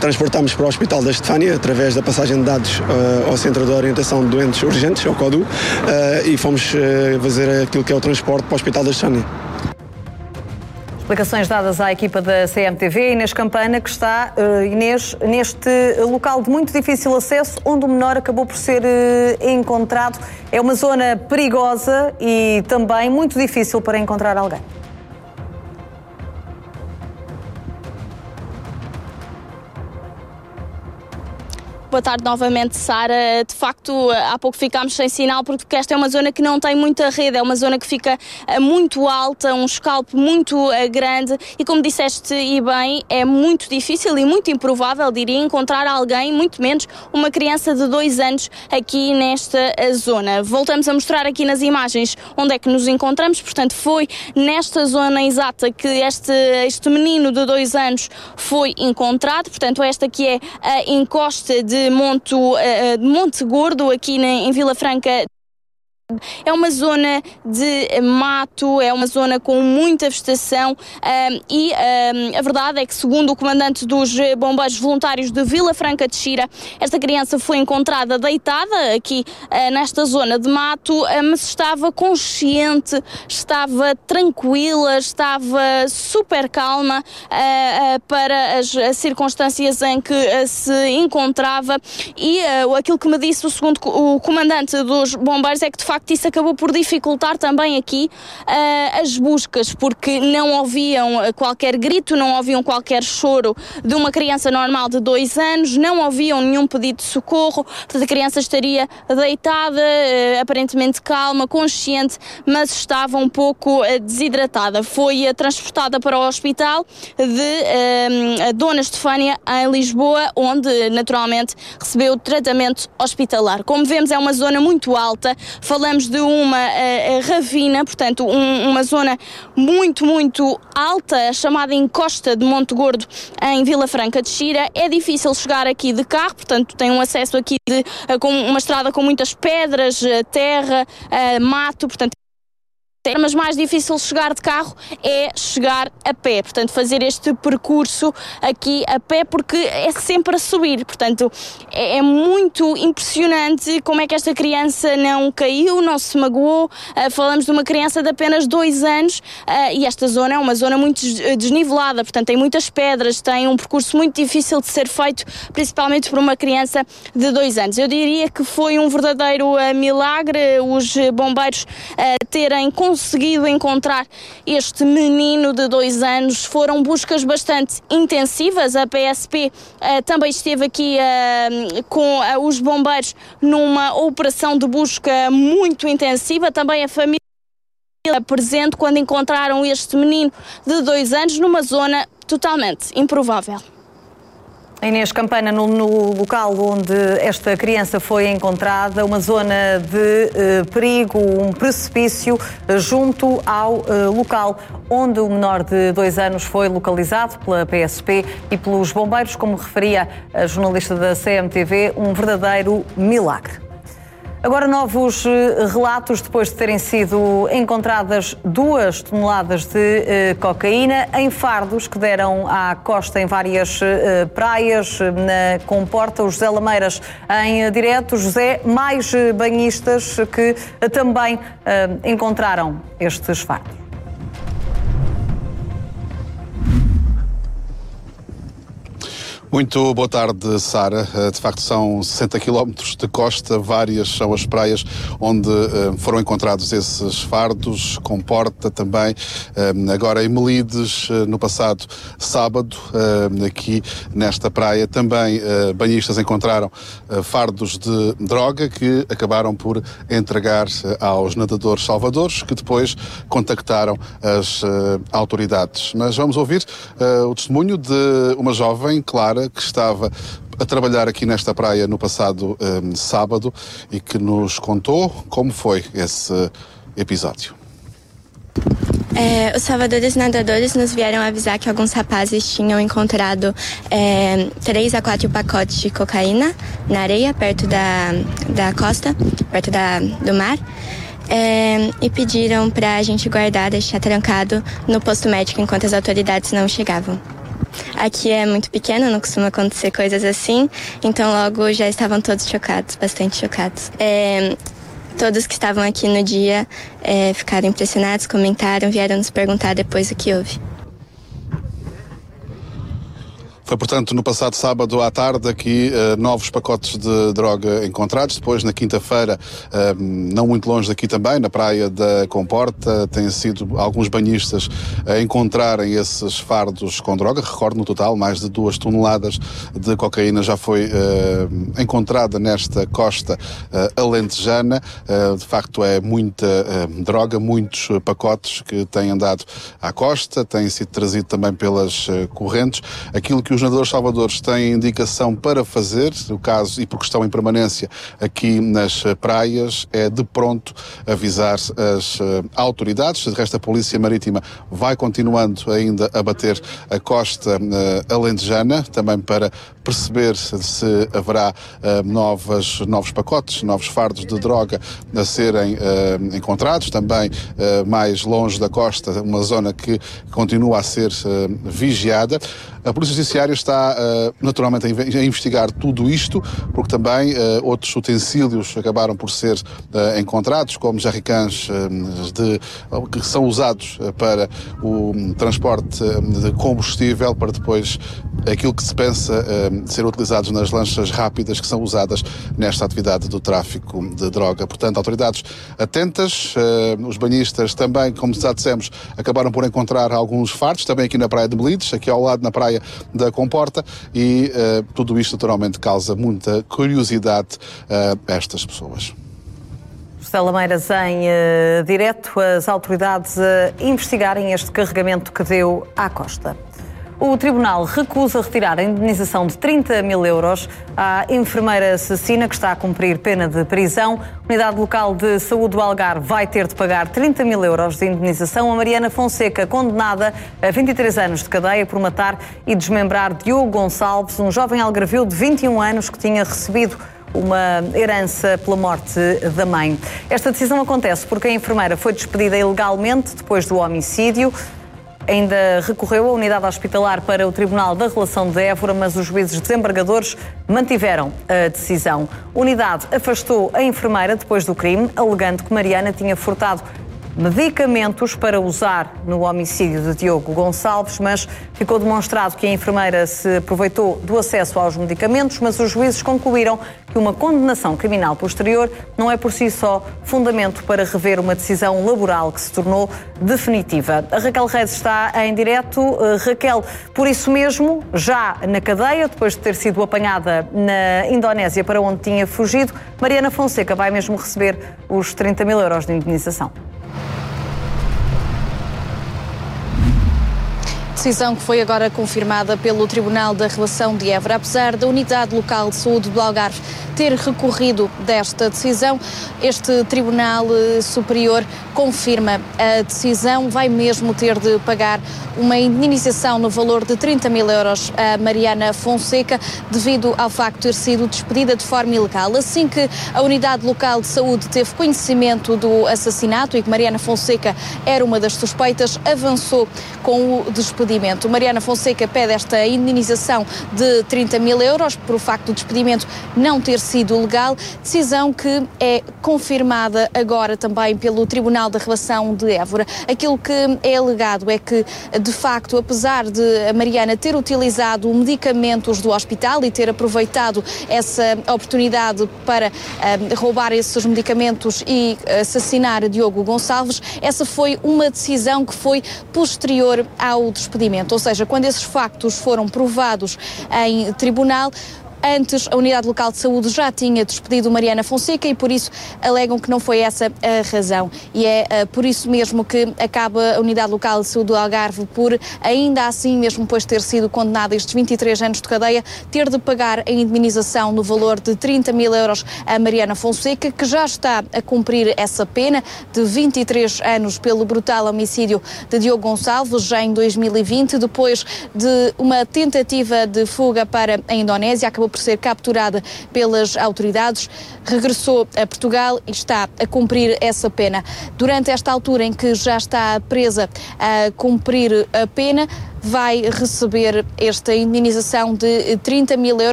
transportámos para o Hospital da Estefânia, através da passagem de dados ao Centro de Orientação de Doentes Urgentes, ao CODU, e fomos fazer aquilo que é o transporte para o Hospital da Estefânia. Explicações dadas à equipa da CMTV, Inês Campana, que está, Inês, neste local de muito difícil acesso, onde o menor acabou por ser encontrado. É uma zona perigosa e também muito difícil para encontrar alguém. Boa tarde novamente, Sara. De facto, há pouco ficámos sem sinal porque esta é uma zona que não tem muita rede, é uma zona que fica muito alta, um escalpo muito grande e, como disseste e bem, é muito difícil e muito improvável, diria, encontrar alguém, muito menos uma criança de 2 anos aqui nesta zona. Voltamos a mostrar aqui nas imagens onde é que nos encontramos, portanto foi nesta zona exata que este menino de 2 anos foi encontrado, portanto esta que é a encosta de Monte Gordo, aqui em Vila Franca. É uma zona de mato, é uma zona com muita vegetação e a verdade é que, segundo o comandante dos bombeiros voluntários de Vila Franca de Xira, esta criança foi encontrada deitada aqui nesta zona de mato, mas estava consciente, estava tranquila, estava super calma para as circunstâncias em que se encontrava e aquilo que me disse o comandante dos bombeiros é que, de facto, isso acabou por dificultar também aqui as buscas, porque não ouviam qualquer grito, não ouviam qualquer choro de uma criança normal de 2 anos, não ouviam nenhum pedido de socorro, portanto a criança estaria deitada, aparentemente calma, consciente, mas estava um pouco desidratada. Foi transportada para o hospital de Dona Estefânia, em Lisboa, onde naturalmente recebeu tratamento hospitalar. Como vemos, é uma zona muito alta, falamos de uma ravina, portanto uma zona muito alta, chamada encosta de Monte Gordo, em Vila Franca de Xira. É difícil chegar aqui de carro, portanto tem um acesso aqui com uma estrada com muitas pedras, terra, mato, portanto, mas mais difícil chegar de carro é chegar a pé, portanto fazer este percurso aqui a pé, porque é sempre a subir, portanto é muito impressionante como é que esta criança não caiu, não se magoou. Falamos de uma criança de apenas 2 anos e esta zona é uma zona muito desnivelada, portanto tem muitas pedras, tem um percurso muito difícil de ser feito, principalmente por uma criança de 2 anos. Eu diria que foi um verdadeiro milagre os bombeiros terem conseguido encontrar este menino de 2 anos. Foram buscas bastante intensivas. A PSP também esteve aqui com os bombeiros numa operação de busca muito intensiva. Também a família presente quando encontraram este menino de 2 anos numa zona totalmente improvável. Inês Campana, no local onde esta criança foi encontrada, uma zona de perigo, um precipício junto ao local onde o menor de 2 anos foi localizado pela PSP e pelos bombeiros, como referia a jornalista da CMTV, um verdadeiro milagre. Agora, novos relatos depois de terem sido encontradas 2 toneladas de cocaína em fardos que deram à costa em várias praias. Na Comporta, o José Lameiras em direto. José, mais banhistas que também encontraram estes fardos. Muito boa tarde, Sara. De facto, são 60 quilómetros de costa, várias são as praias onde foram encontrados esses fardos, Comporta também, agora em Melides, no passado sábado, aqui nesta praia, também banhistas encontraram fardos de droga que acabaram por entregar aos nadadores salvadores, que depois contactaram as autoridades. Mas vamos ouvir o testemunho de uma jovem, Clara, que estava a trabalhar aqui nesta praia no passado sábado e que nos contou como foi esse episódio. Os salvadores nadadores nos vieram avisar que alguns rapazes tinham encontrado 3 a 4 pacotes de cocaína na areia, perto da costa, perto do mar. E pediram para a gente guardar, deixar trancado no posto médico enquanto as autoridades não chegavam. Aqui é muito pequeno, não costuma acontecer coisas assim, então logo já estavam todos chocados, bastante chocados. Todos que estavam aqui no dia ficaram impressionados, comentaram, vieram nos perguntar depois o que houve. Foi, portanto, no passado sábado à tarde aqui novos pacotes de droga encontrados. Depois, na quinta-feira, não muito longe daqui também, na praia da Comporta, têm sido alguns banhistas a encontrarem esses fardos com droga. Recordo, no total, mais de 2 toneladas de cocaína já foi encontrada nesta costa alentejana. De facto, é muita droga, muitos pacotes que têm andado à costa, têm sido trazido também pelas correntes. Aquilo que os nadadores salvadores têm indicação para fazer, no caso, e porque estão em permanência aqui nas praias, é de pronto avisar as autoridades. De resto, a Polícia Marítima vai continuando ainda a bater a costa alentejana, também para perceber se haverá novos pacotes, novos fardos de droga a serem encontrados. Também mais longe da costa, uma zona que continua a ser vigiada. A Polícia Judiciária está naturalmente a investigar tudo isto, porque também outros utensílios acabaram por ser encontrados, como jerrycans que são usados para o transporte de combustível, para depois aquilo que se pensa ser utilizados nas lanchas rápidas que são usadas nesta atividade do tráfico de droga. Portanto, autoridades atentas, os banhistas também, como já dissemos, acabaram por encontrar alguns fardos, também aqui na praia de Melides, aqui ao lado na praia da Comporta, e tudo isto naturalmente causa muita curiosidade a estas pessoas. José Lameiras em direto, as autoridades a investigarem este carregamento que deu à costa. O Tribunal recusa retirar a indenização de 30 mil euros à enfermeira assassina que está a cumprir pena de prisão. A Unidade Local de Saúde do Algarve vai ter de pagar 30 mil euros de indenização a Mariana Fonseca, condenada a 23 anos de cadeia por matar e desmembrar Diogo Gonçalves, um jovem algarvio de 21 anos que tinha recebido uma herança pela morte da mãe. Esta decisão acontece porque a enfermeira foi despedida ilegalmente depois do homicídio. Ainda recorreu a unidade hospitalar para o Tribunal da Relação de Évora, mas os juízes desembargadores mantiveram a decisão. A unidade afastou a enfermeira depois do crime, alegando que Mariana tinha furtado medicamentos para usar no homicídio de Diogo Gonçalves, mas ficou demonstrado que a enfermeira se aproveitou do acesso aos medicamentos, mas os juízes concluíram que uma condenação criminal posterior não é por si só fundamento para rever uma decisão laboral que se tornou definitiva. A Raquel Reis está em direto. Raquel, por isso mesmo, já na cadeia, depois de ter sido apanhada na Indonésia para onde tinha fugido, Mariana Fonseca vai mesmo receber os 30 mil euros de indenização. Decisão que foi agora confirmada pelo Tribunal da Relação de Évora. Apesar da Unidade Local de Saúde do Algarve ter recorrido desta decisão, este Tribunal Superior confirma a decisão, vai mesmo ter de pagar uma indenização no valor de 30 mil euros a Mariana Fonseca, devido ao facto de ter sido despedida de forma ilegal. Assim que a Unidade Local de Saúde teve conhecimento do assassinato e que Mariana Fonseca era uma das suspeitas, avançou com o despedimento. Mariana Fonseca pede esta indenização de 30 mil euros por o facto do despedimento não ter sido legal, decisão que é confirmada agora também pelo Tribunal da Relação de Évora. Aquilo que é alegado é que, de facto, apesar de a Mariana ter utilizado medicamentos do hospital e ter aproveitado essa oportunidade para roubar esses medicamentos e assassinar Diogo Gonçalves, essa foi uma decisão que foi posterior ao despedimento, ou seja, quando esses factos foram provados em tribunal. Antes, a Unidade Local de Saúde já tinha despedido Mariana Fonseca e, por isso, alegam que não foi essa a razão. E é por isso mesmo que acaba a Unidade Local de Saúde do Algarve por, ainda assim, mesmo depois de ter sido condenada a estes 23 anos de cadeia, ter de pagar a indemnização no valor de 30 mil euros a Mariana Fonseca, que já está a cumprir essa pena de 23 anos pelo brutal homicídio de Diogo Gonçalves, já em 2020, depois de uma tentativa de fuga para a Indonésia. Acabou por ser capturada pelas autoridades, regressou a Portugal e está a cumprir essa pena. Durante esta altura em que já está presa a cumprir a pena, vai receber esta indenização de 30 mil euros.